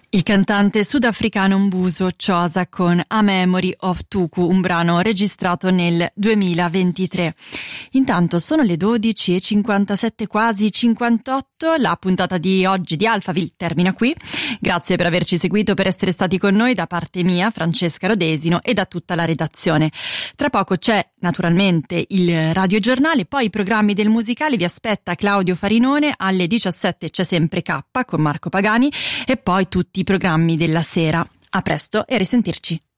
Il cantante sudafricano Mbuso Chosa con A Memory of Tuku, un brano registrato nel 2023. Intanto sono le 12:57, quasi 58. La puntata di oggi di Alphaville termina qui. Grazie per averci seguito, per essere stati con noi da parte mia, Francesca Rodesino, e da tutta la redazione. Tra poco c'è naturalmente il radiogiornale, poi i programmi del musicale, vi aspetta Claudio Farinone, alle 17 c'è sempre K con Marco Pagani e poi tutti i programmi della sera. A presto e a risentirci.